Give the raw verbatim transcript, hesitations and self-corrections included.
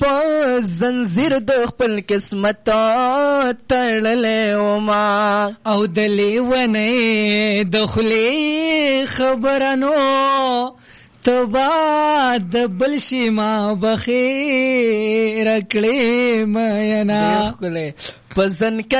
په زنځیر د خپل قسمت تړلې وما او د لیونۍ د خولې خبرنو تبا د بل شي ما بخیر کړې مینا په زن